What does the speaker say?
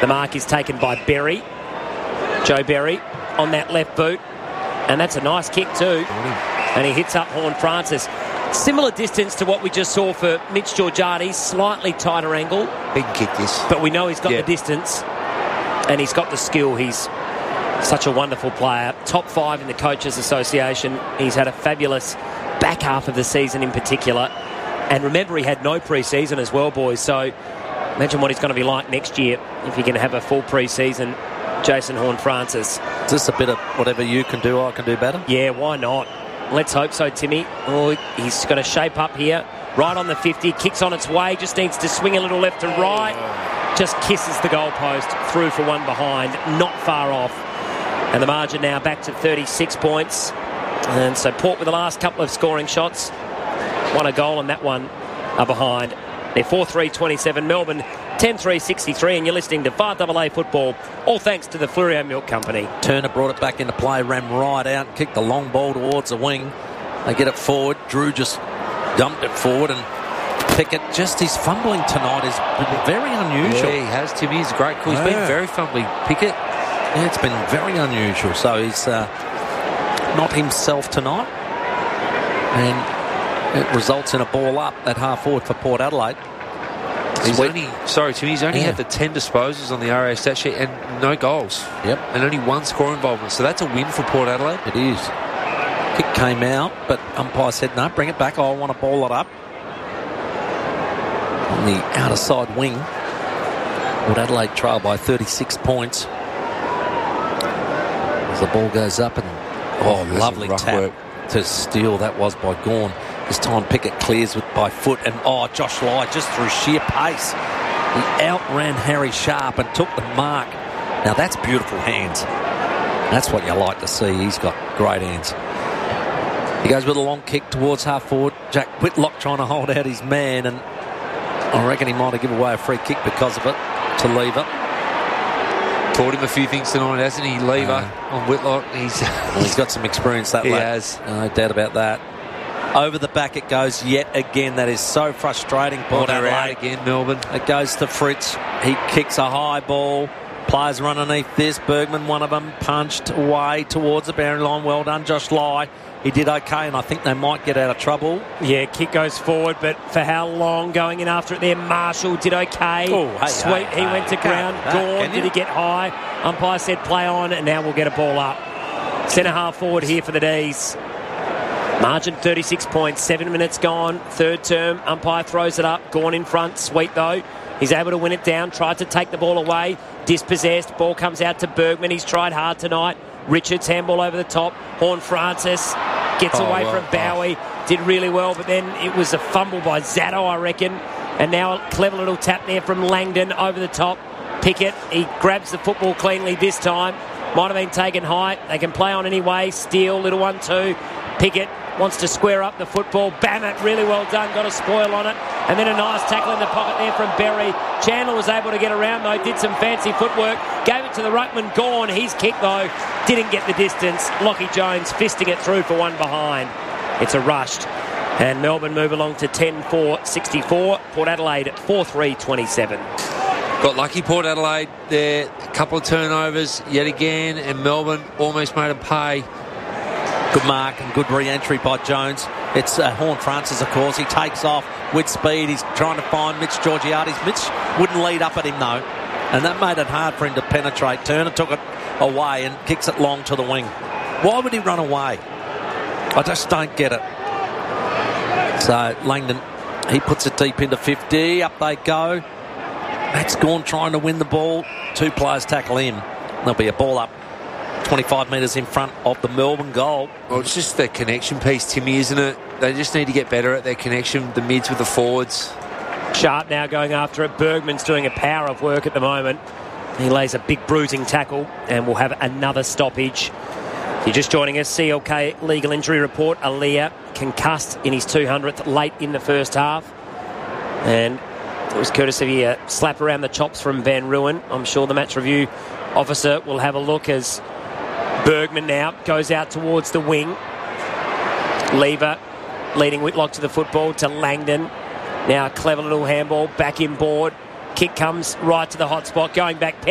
The mark is taken by Berry. Joe Berry on that left boot. And that's a nice kick too. And he hits up Horne-Francis. Similar distance to what we just saw for Mitch Georgiades. Slightly tighter angle. Big kick this. But we know he's got the distance. And he's got the skill. He's such a wonderful player. Top 5 in the Coaches Association. He's had a fabulous back half of the season in particular. And remember, he had no pre-season as well, boys. So imagine what he's going to be like next year if he can have a full pre-season. Jason Horne-Francis. Is this a bit of whatever you can do, I can do better? Yeah, why not? Let's hope so, Timmy. Oh, he's got to shape up here. Right on the 50. Kicks on its way. Just needs to swing a little left to right. Just kisses the goalpost. Through for one behind. Not far off. And the margin now back to 36 points. And so Port with the last couple of scoring shots. Won a goal and that one are behind. They're 4-3-27. Melbourne 10-3-63. And you're listening to 5AA Football. All thanks to the Fleurieu Milk Company. Turner brought it back into play. Ran right out and kicked the long ball towards the wing. They get it forward. Drew just dumped it forward. And Pickett, just his fumbling tonight is very unusual. Yeah, he has, Timmy. He's a great call. He's been very fumbly. Pickett. Yeah, it's been very unusual. So he's not himself tonight. And it results in a ball up at half forward for Port Adelaide. He's only had the 10 disposals on the RA stat sheet and no goals. Yep. And only one score involvement. So that's a win for Port Adelaide. It is. Kick came out, but umpire said, no, bring it back. I want to ball it up. On the outer side wing, Port Adelaide trail by 36 points. As the ball goes up and, lovely tap work to steal. That was by Gawn. This time Pickett clears by foot and Josh Lai just through sheer pace. He outran Harry Sharp and took the mark. Now that's beautiful hands. That's what you like to see. He's got great hands. He goes with a long kick towards half forward. Jack Whitlock trying to hold out his man, and I reckon he might have given away a free kick because of it to Lever. Taught him a few things tonight, hasn't he? Lever on Whitlock. He's got some experience, that lad. He has. No doubt about that. Over the back it goes yet again. That is so frustrating. Port Adelaide again, Melbourne. It goes to Fritz. He kicks a high ball. Players run underneath this. Bergman, one of them, punched away towards the boundary line. Well done, Josh Lai. He did okay, and I think they might get out of trouble. Yeah, kick goes forward, but for how long going in after it there? Marshall did okay. Sweet, he went to ground. Gawn, did he get high? Umpire said play on, and now we'll get a ball up. Centre half forward here for the D's. Margin 36 points, 7 minutes gone. Third term, umpire throws it up. Gawn in front, Sweet though. He's able to win it down, tried to take the ball away. Dispossessed, ball comes out to Bergman. He's tried hard tonight. Richards handball over the top. Horne-Francis gets away from Bowie. Did really well, but then it was a fumble by Zatto, I reckon. And now a clever little tap there from Langdon over the top. Pickett, he grabs the football cleanly this time. Might have been taken high. They can play on anyway. Steele, little 1-2. Pickett wants to square up the football. Bam it, really well done. Got a spoil on it. And then a nice tackle in the pocket there from Berry. Chandler was able to get around though. Did some fancy footwork. Gave it to the ruckman. Gawn. His kick though didn't get the distance. Lockie Jones fisting it through for one behind. It's a rushed. And Melbourne move along to 10-4-64. Port Adelaide 4-3-27. Got lucky, Port Adelaide there. A couple of turnovers yet again. And Melbourne almost made them pay. Good mark and good re-entry by Jones. It's Horne-Francis, of course. He takes off with speed. He's trying to find Mitch Georgiades. Mitch wouldn't lead up at him, though. And that made it hard for him to penetrate. Turner took it away and kicks it long to the wing. Why would he run away? I just don't get it. So Langdon, he puts it deep into 50. Up they go. Matt's Gawn trying to win the ball. Two players tackle him. There'll be a ball up 25 metres in front of the Melbourne goal. Well, it's just the connection piece, Timmy, isn't it? They just need to get better at their connection, the mids with the forwards. Sharp now going after it. Bergman's doing a power of work at the moment. He lays a big bruising tackle and we'll have another stoppage. If you're just joining us, CLK legal injury report. Aaliyah concussed in his 200th late in the first half. And it was courtesy of a slap around the chops from Van Ruin. I'm sure the match review officer will have a look as Bergman now goes out towards the wing. Lever leading Whitlock to the football to Langdon. Now a clever little handball back inboard. Kick comes right to the hot spot. Going back.